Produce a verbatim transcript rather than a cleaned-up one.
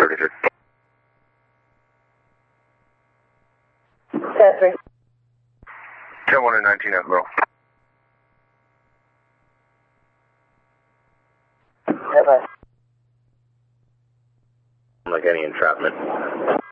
thirty-three. ten three. ten one and nineteen Admiral. ten five. Like any entrapment.